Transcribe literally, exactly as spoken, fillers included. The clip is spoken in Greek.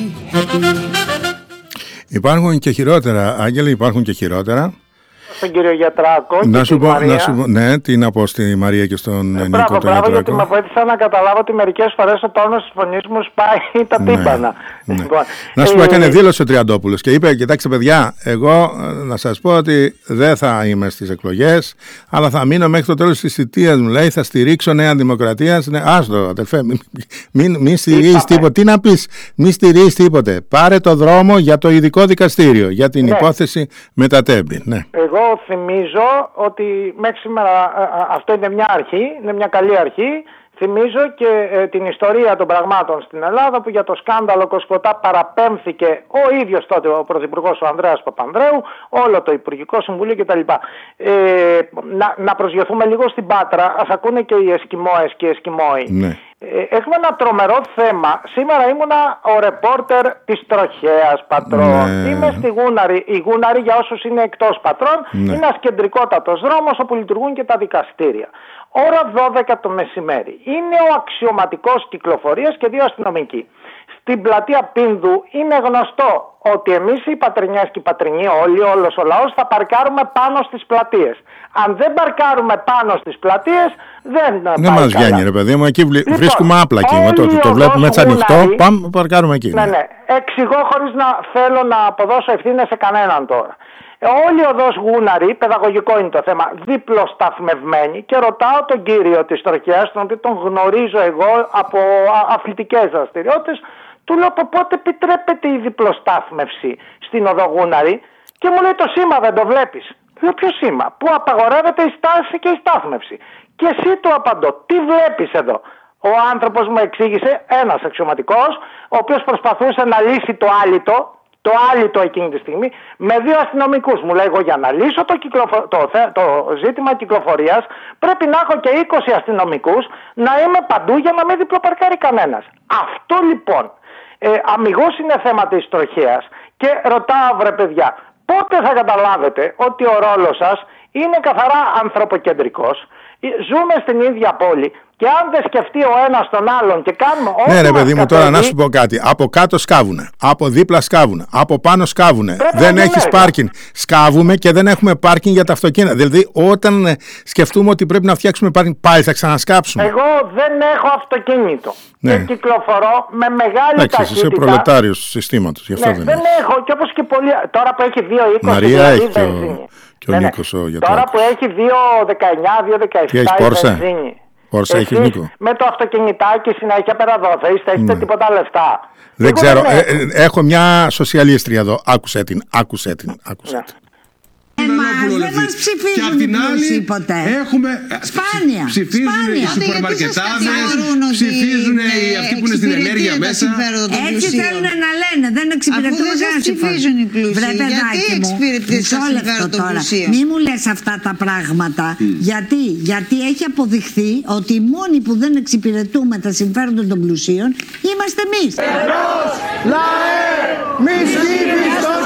Υπάρχουν και χειρότερα, Άγγελε, υπάρχουν και χειρότερα. Στον κύριο Γιατράκο να και σου τη πω, Μαρία. Να σου, ναι, τι να πω στη Μαρία και στον ε, Νίκο Μπράβο, τον μπράβο, Γιατράκο. γιατί με βοήθησα να καταλάβω ότι μερικές φορές ο τόνος της φωνής μου σπάει τα Ναι, τύμπανα. ναι. Λοιπόν, Να σου πω, ε, έκανε δήλωση ο Τριαντόπουλος και είπε: κοιτάξτε, παιδιά, εγώ ε, να σας πω ότι δεν θα είμαι στις εκλογές, αλλά θα μείνω μέχρι το τέλος της θητείας μου. Λέει, θα στηρίξω Νέα Δημοκρατία. Ναι, άστο, αδελφέ, μην, μην, μην στηρίζεις τίποτα. Τι να πεις, μην στηρίζεις τίποτε. Πάρε το δρόμο για το ειδικό δικαστήριο, για την ναι. υπόθεση με τα Τέμπη. Ναι. Εγώ θυμίζω ότι μέχρι σήμερα αυτό είναι μια αρχή, είναι μια καλή αρχή. Θυμίζω και ε, την ιστορία των πραγμάτων στην Ελλάδα, που για το σκάνδαλο Κοσκοτά παραπέμφθηκε ο ίδιος τότε ο Πρωθυπουργός ο Ανδρέας Παπανδρέου, όλο το Υπουργικό Συμβουλίο κτλ. Ε, να, να προσγειωθούμε λίγο στην Πάτρα, ας ακούνε και οι Εσκιμώες και οι Εσκιμώοι. Ναι. Ε, έχουμε ένα τρομερό θέμα. Σήμερα ήμουνα ο ρεπόρτερ της Τροχέας Πατρών. Ναι. Είμαι στη Γούναρη. Η Γούναρη, για όσους είναι εκτός Πατρών, ναι. είναι ένας κεντρικότατος δρόμος όπου λειτουργούν και τα δικαστήρια. Ώρα δώδεκα το μεσημέρι. Είναι ο αξιωματικός κυκλοφορίας και δύο αστυνομικοί. Στην πλατεία Πίνδου είναι γνωστό ότι εμείς οι πατρινιές και οι πατρινοί, όλοι, όλος ο λαός, θα παρκάρουμε πάνω στις πλατείες. Αν δεν παρκάρουμε πάνω στις πλατείες, δεν πάει Δεν μας βγαίνει, ρε παιδί μου, εκεί λοιπόν, βρίσκουμε άπλα κύμα. Το, το βλέπουμε έτσι ανοιχτό, πάμε, παρκάρουμε εκεί. Ναι, ναι. Εξηγώ χωρίς να θέλω να αποδώσω ευθύνες σε κανέναν τώρα. Όλη η οδός Γούναρη, παιδαγωγικό είναι το θέμα, διπλοσταθμευμένη, και ρωτάω τον κύριο της Τροχέας, τον οποίο τον γνωρίζω εγώ από αθλητικές δραστηριότητες, του λέω από πότε επιτρέπεται η διπλοστάθμευση στην οδό Γούναρη, και μου λέει το σήμα δεν το βλέπεις. Λέω ποιο σήμα, που απαγορεύεται η στάση και η στάθμευση. Και εσύ του απαντώ, τι βλέπεις εδώ. Ο άνθρωπος μου εξήγησε, ένας αξιωματικός, ο οποίος προσπαθούσε να λύσει το άλυτο, το άλυτο εκείνη τη στιγμή, με δύο αστυνομικούς. Μου λέει, εγώ για να λύσω το, κυκλοφο... το, το ζήτημα κυκλοφορίας πρέπει να έχω και είκοσι αστυνομικούς, να είμαι παντού για να μην διπλοπαρκάρει κανένας. Αυτό λοιπόν ε, αμιγώς είναι θέμα της Τροχέας, και ρωτάω, βρε παιδιά, πότε θα καταλάβετε ότι ο ρόλος σας είναι καθαρά ανθρωποκεντρικός, ζούμε στην ίδια πόλη, και αν δεν σκεφτεί ο ένας τον άλλον και κάνουμε ό,τι. Ναι, ρε παιδί μου, τώρα να σου πω κάτι. Από κάτω σκάβουνε, από δίπλα σκάβουνε, από πάνω σκάβουνε. Δεν έχεις πάρκινγκ. Σκάβουμε και δεν έχουμε πάρκινγκ για τα αυτοκίνητα. Δηλαδή, όταν σκεφτούμε ότι πρέπει να φτιάξουμε πάρκινγκ, πάλι θα ξανασκάψουμε. Εγώ δεν έχω αυτοκίνητο. Ναι. Και κυκλοφορώ με μεγάλη Εντάξει, ταχύτητα. Είσαι προλετάριος του συστήματος. Γι' αυτό ναι, δεν, δεν έχω. Και όπως και πολλοί. Τώρα που έχει δύο είκοσι. Μαρία δηλαδή, έχει ο, και ο ναι, Νίκος ο Γιατράκος. Τώρα που έχει δύο δεκαεννιά, δύο δεκαεπτά. Τι έχει, Πόρσε? Πόρσε έχεις, Νίκο? Με το αυτοκινητάκι συνέχεια πέρα εδώ. Θα είστε, έχετε ναι. τίποτα λεφτά. Δεν ξέρω. Ε, ε, έχω μια σοσιαλίστρια εδώ. Άκουσε την. Άκουσε την. Άκουσε ναι. την. Εμάς δεν μας ψηφίζουν οι πλούσιοι ποτέ. Έχουμε, σπάνια. Ψηφίζουν σπάνια. οι σουπερμαρκετάδες, ψηφίζουν οι αυτοί που είναι στην ενέργεια μέσα. Έτσι θέλουν να λένε, δεν εξυπηρετούν κανένα ψηφίζουν οι πλούσιοι. Βρε παιδάκι μου, μισό λεπτό τώρα. Μη μου λες αυτά τα πράγματα. Γιατί, γιατί έχει αποδειχθεί ότι οι μόνοι που δεν εξυπηρετούμε τα συμφέροντα των πλουσίων είμαστε εμείς. Ενός λαέ μη σκύβεις